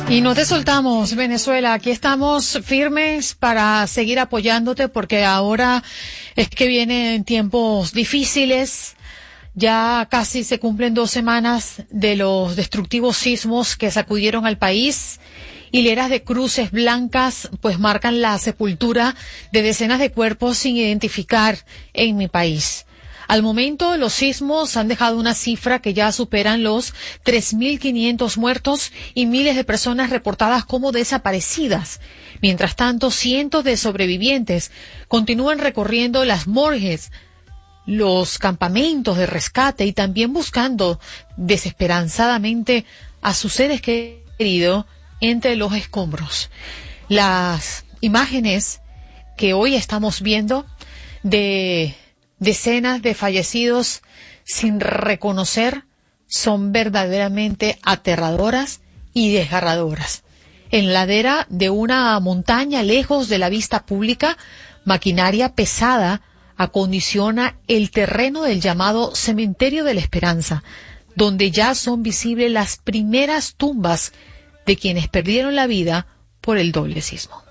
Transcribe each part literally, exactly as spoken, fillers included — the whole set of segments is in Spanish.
Y no te soltamos, Venezuela. Aquí estamos firmes para seguir apoyándote porque ahora es que vienen tiempos difíciles. Ya casi se cumplen dos semanas de los destructivos sismos que sacudieron al país. Hileras de cruces blancas pues marcan la sepultura de decenas de cuerpos sin identificar en mi país. Al momento, los sismos han dejado una cifra que ya superan los tres mil quinientos muertos y miles de personas reportadas como desaparecidas. Mientras tanto, cientos de sobrevivientes continúan recorriendo las morgues, los campamentos de rescate y también buscando desesperanzadamente a sus seres queridos entre los escombros. Las imágenes que hoy estamos viendo de decenas de fallecidos sin reconocer son verdaderamente aterradoras y desgarradoras. En la ladera de una montaña lejos de la vista pública, maquinaria pesada acondiciona el terreno del llamado Cementerio de la Esperanza, donde ya son visibles las primeras tumbas de quienes perdieron la vida por el doble sismo.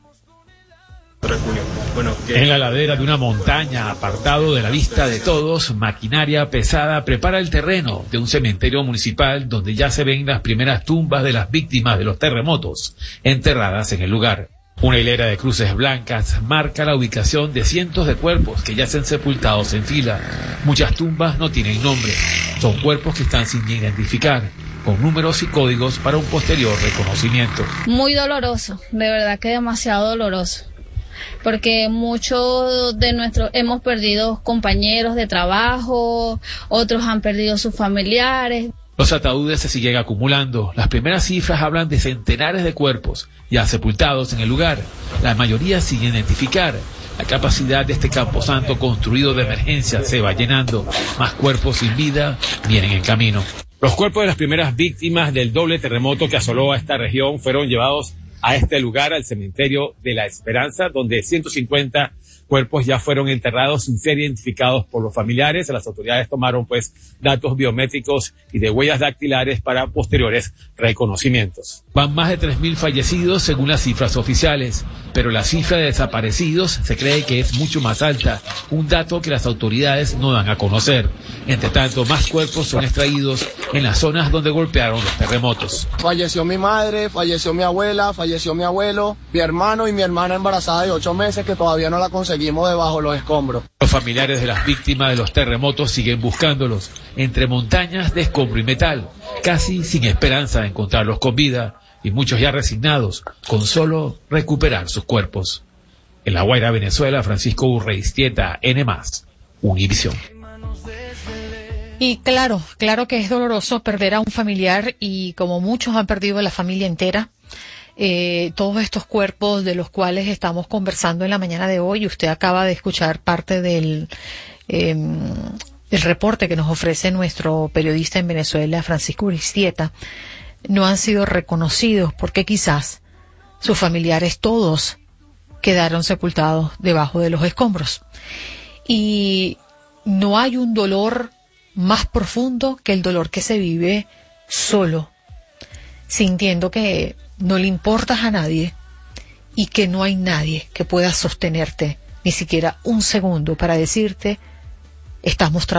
Bueno, que... En la ladera de una montaña, apartado de la vista de todos, maquinaria pesada prepara el terreno de un cementerio municipal donde ya se ven las primeras tumbas de las víctimas de los terremotos enterradas en el lugar. Una hilera de cruces blancas marca la ubicación de cientos de cuerpos que yacen sepultados en fila. Muchas tumbas no tienen nombre, son cuerpos que están sin identificar, con números y códigos para un posterior reconocimiento. Muy doloroso, de verdad que demasiado doloroso. Porque muchos de nuestros hemos perdido compañeros de trabajo, otros han perdido sus familiares. Los ataúdes se siguen acumulando. Las primeras cifras hablan de centenares de cuerpos ya sepultados en el lugar, la mayoría sin identificar. La capacidad de este camposanto construido de emergencia se va llenando. Más cuerpos sin vida vienen en camino. Los cuerpos de las primeras víctimas del doble terremoto que asoló a esta región fueron llevados a este lugar, al Cementerio de la Esperanza, donde ciento cincuenta cuerpos ya fueron enterrados sin ser identificados por los familiares. Las autoridades tomaron pues datos biométricos y de huellas dactilares para posteriores reconocimientos. Van más de tres mil fallecidos según las cifras oficiales, pero la cifra de desaparecidos se cree que es mucho más alta, un dato que las autoridades no dan a conocer. Entre tanto, más cuerpos son extraídos en las zonas donde golpearon los terremotos. Falleció mi madre, falleció mi abuela, falleció mi abuelo, mi hermano y mi hermana embarazada de ocho meses que todavía no la conseguimos debajo de los escombros. Los familiares de las víctimas de los terremotos siguen buscándolos entre montañas de escombro y metal, casi sin esperanza de encontrarlos con vida y muchos ya resignados con solo recuperar sus cuerpos. En La Guaira, Venezuela, Francisco Urreistieta, N más, Univisión. Y claro, claro que es doloroso perder a un familiar y como muchos han perdido a la familia entera, eh, todos estos cuerpos de los cuales estamos conversando en la mañana de hoy, usted acaba de escuchar parte del, eh, del reporte que nos ofrece nuestro periodista en Venezuela, Francisco Urreistieta, no han sido reconocidos porque quizás sus familiares todos quedaron sepultados debajo de los escombros. Y no hay un dolor más profundo que el dolor que se vive solo, sintiendo que no le importas a nadie y que no hay nadie que pueda sostenerte ni siquiera un segundo para decirte estamos trabajando.